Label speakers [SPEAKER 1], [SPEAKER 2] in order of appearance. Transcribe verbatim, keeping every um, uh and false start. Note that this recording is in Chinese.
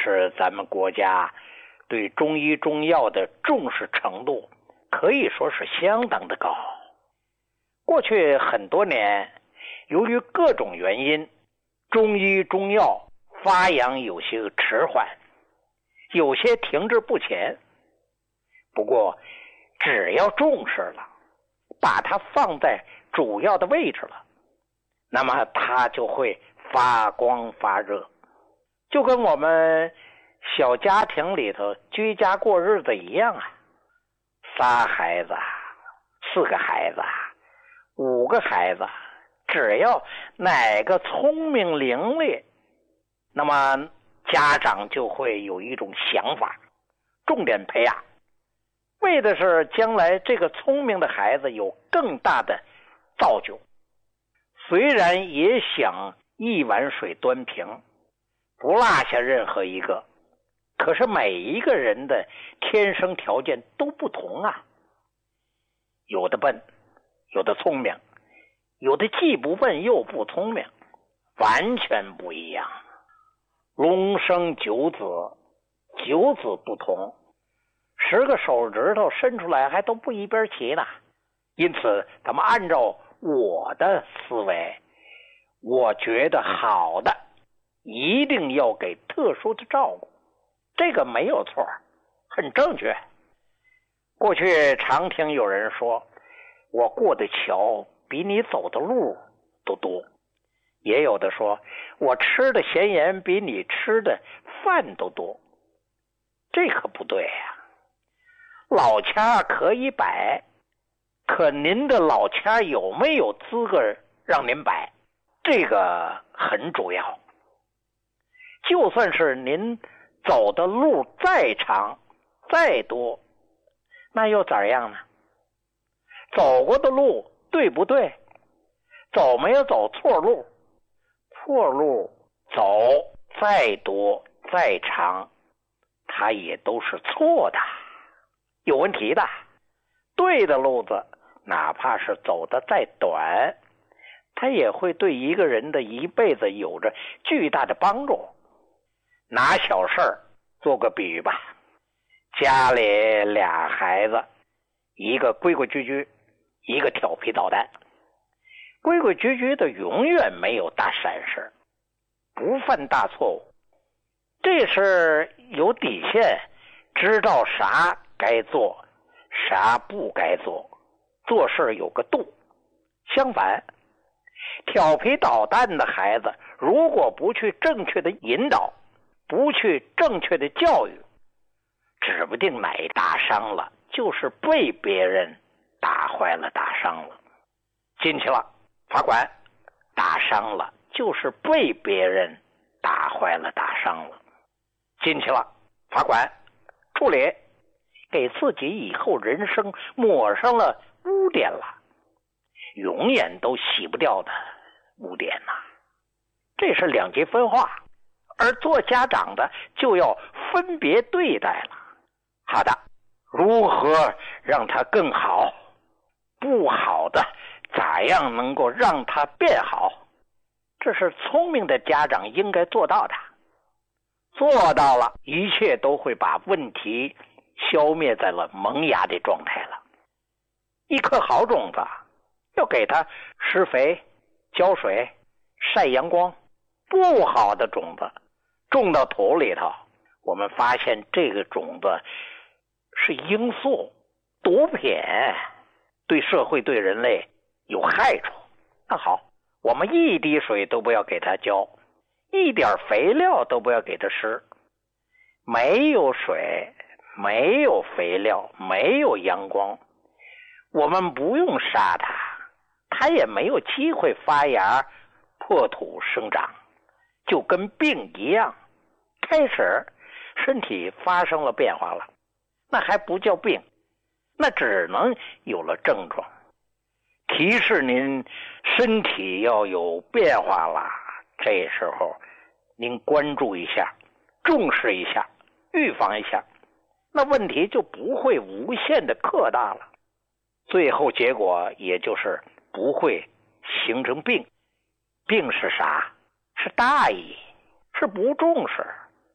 [SPEAKER 1] 是咱们国家对中医中药的重视程度可以说是相当的高。过去很多年，由于各种原因，中医中药发扬有些迟缓，有些停滞不前。不过只要重视了，把它放在主要的位置了，那么它就会发光发热，就跟我们小家庭里头居家过日子一样啊。仨孩子，四个孩子，五个孩子，只要哪个聪明伶俐，那么家长就会有一种想法，重点培养，为的是将来这个聪明的孩子有更大的造就。虽然也想一碗水端平，不落下任何一个，可是每一个人的天生条件都不同啊，有的笨，有的聪明，有的既不笨又不聪明，完全不一样。龙生九子，九子不同，十个手指头伸出来还都不一边齐呢。因此咱们按照我的思维，我觉得好的一定要给特殊的照顾，这个没有错，很正确。过去常听有人说，我过的桥比你走的路都多，也有的说我吃的咸盐比你吃的饭都多，这可不对呀。老掐可以摆，可您的老掐有没有资格让您摆，这个很主要。就算是您走的路再长再多，那又怎样呢？走过的路对不对？走没有走错路？错路走再多再长，它也都是错的，有问题的。对的路子哪怕是走得再短，它也会对一个人的一辈子有着巨大的帮助。拿小事儿做个比喻吧，家里俩孩子，一个规规矩矩，一个调皮捣蛋。规规矩矩的永远没有大闪失，不犯大错误，这是有底线，知道啥该做啥不该做，做事有个度。相反，调皮捣蛋的孩子如果不去正确的引导，不去正确的教育，指不定哪打伤了就是被别人打坏了打伤了，进去了罚款，打伤了就是被别人打坏了打伤了，进去了罚款处理，给自己以后人生抹上了污点了，永远都洗不掉的污点呐、啊。这是两极分化，而做家长的就要分别对待了。好的，如何让它更好？不好的咋样能够让它变好？这是聪明的家长应该做到的。做到了，一切都会把问题消灭在了萌芽的状态了。一颗好种子要给它施肥、浇水、晒阳光，不好的种子种到土里头，我们发现这个种子是罂粟、毒品，对社会对人类有害处。那好，我们一滴水都不要给它浇，一点肥料都不要给它施。没有水，没有肥料，没有阳光，我们不用杀它，它也没有机会发芽破土生长，就跟病一样，开始身体发生了变化了，那还不叫病，那只能有了症状，提示您身体要有变化了。这时候您关注一下，重视一下，预防一下，那问题就不会无限的扩大了，最后结果也就是不会形成病。病是啥？是大意，是不重视。